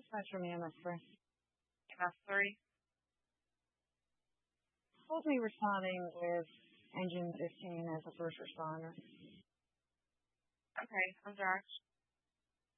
Dispatch from EMS3. MS3. Hold me responding with Engine 15 as a first responder. Okay, I'm Josh.